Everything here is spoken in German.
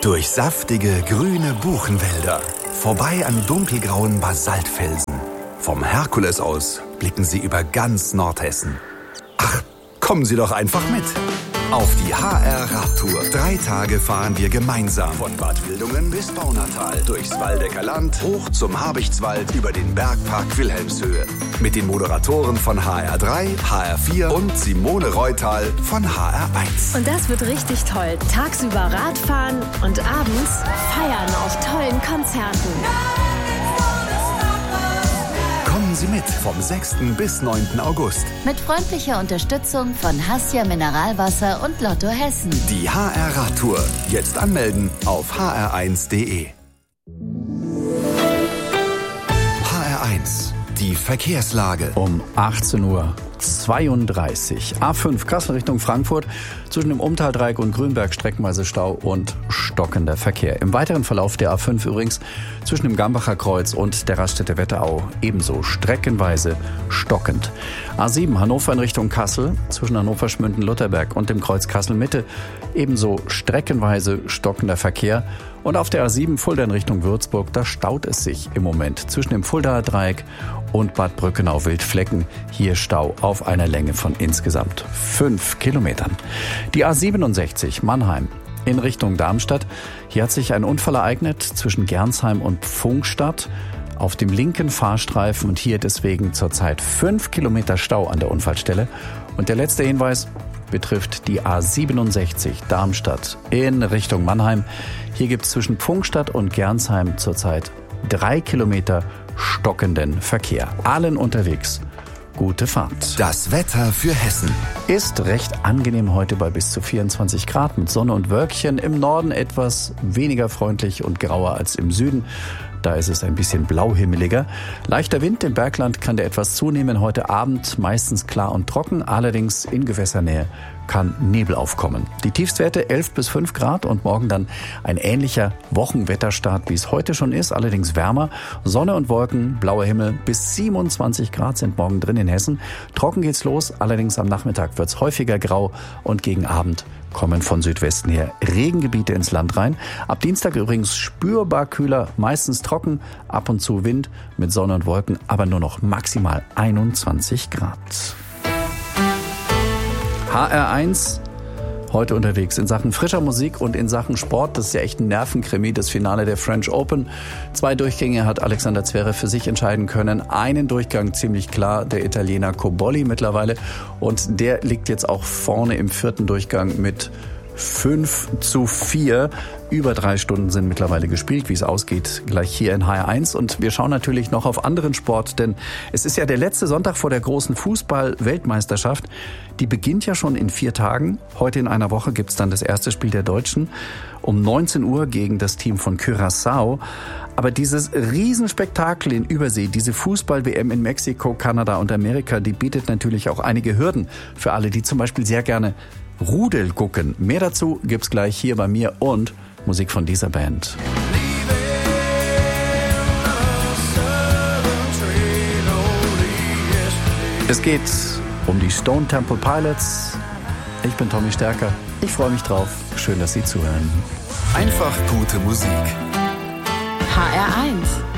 Durch saftige, grüne Buchenwälder, vorbei an dunkelgrauen Basaltfelsen. Vom Herkules aus blicken Sie über ganz Nordhessen. Ach, kommen Sie doch einfach mit. Auf die HR-Radtour. 3 Tage fahren wir gemeinsam. Von Bad Wildungen bis Baunatal. Durchs Waldecker Land, hoch zum Habichtswald, über den Bergpark Wilhelmshöhe. Mit den Moderatoren von HR3, HR4 und Simone Reutal von HR1. Und das wird richtig toll. Tagsüber Radfahren und abends feiern auf tollen Konzerten. Kommen Sie mit vom 6. bis 9. August. Mit freundlicher Unterstützung von Hassia Mineralwasser und Lotto Hessen. Die HR-Radtour. Jetzt anmelden auf hr1.de. HR1. Die Verkehrslage. Um 18:32 Uhr. A5 Kassel Richtung Frankfurt. Zwischen dem Umtaldreieck und Grünberg streckenweise Stau und stockender Verkehr. Im weiteren Verlauf der A5 übrigens zwischen dem Gambacher Kreuz und der Raststätte Wetterau ebenso streckenweise stockend. A7 Hannover in Richtung Kassel zwischen Hannover Schmünden-Lutherberg und dem Kreuz Kassel-Mitte ebenso streckenweise stockender Verkehr. Und auf der A7 Fulda in Richtung Würzburg, da staut es sich im Moment zwischen dem Fuldaer Dreieck und Bad Brückenau-Wildflecken. Hier Stau auf einer Länge von insgesamt 5 Kilometern. Die A67 Mannheim in Richtung Darmstadt. Hier hat sich ein Unfall ereignet zwischen Gernsheim und Pfungstadt auf dem linken Fahrstreifen und hier deswegen zurzeit 5 Kilometer Stau an der Unfallstelle. Und der letzte Hinweis betrifft die A67 Darmstadt in Richtung Mannheim. Hier gibt es zwischen Pfungstadt und Gernsheim zurzeit 3 Kilometer stockenden Verkehr. Allen unterwegs gute Fahrt. Das Wetter für Hessen. Ist recht angenehm heute bei bis zu 24 Grad mit Sonne und Wölkchen. Im Norden etwas weniger freundlich und grauer als im Süden. Da ist es ein bisschen blauhimmeliger. Leichter Wind im Bergland kann der etwas zunehmen. Heute Abend meistens klar und trocken. Allerdings in Gewässernähe kann Nebel aufkommen. Die Tiefstwerte 11 bis 5 Grad und morgen dann ein ähnlicher Wochenwetterstart, wie es heute schon ist. Allerdings wärmer. Sonne und Wolken, blauer Himmel. Bis 27 Grad sind morgen drin in Hessen. Trocken geht's los. Allerdings am Nachmittag wird's häufiger grau und gegen Abend kommen von Südwesten her Regengebiete ins Land rein. Ab Dienstag übrigens spürbar kühler, meistens trocken, ab und zu Wind mit Sonne und Wolken, aber nur noch maximal 21 Grad. HR1 heute unterwegs in Sachen frischer Musik und in Sachen Sport. Das ist ja echt ein Nervenkrimi, das Finale der French Open. 2 Durchgänge hat Alexander Zverev für sich entscheiden können. Einen Durchgang ziemlich klar, der Italiener Cobolli mittlerweile. Und der liegt jetzt auch vorne im 4. Durchgang mit 5:4. Über 3 Stunden sind mittlerweile gespielt, wie es ausgeht, gleich hier in HR1. Und wir schauen natürlich noch auf anderen Sport, denn es ist ja der letzte Sonntag vor der großen Fußball-Weltmeisterschaft. Die beginnt ja schon in 4 Tagen. Heute in einer Woche gibt's dann das erste Spiel der Deutschen um 19 Uhr gegen das Team von Curaçao. Aber dieses Riesenspektakel in Übersee, diese Fußball-WM in Mexiko, Kanada und Amerika, die bietet natürlich auch einige Hürden für alle, die zum Beispiel sehr gerne Rudel gucken. Mehr dazu gibt's gleich hier bei mir und Musik von dieser Band. Es geht um die Stone Temple Pilots. Ich bin Tommy Stärker. Ich freue mich drauf. Schön, dass Sie zuhören. Einfach gute Musik. HR1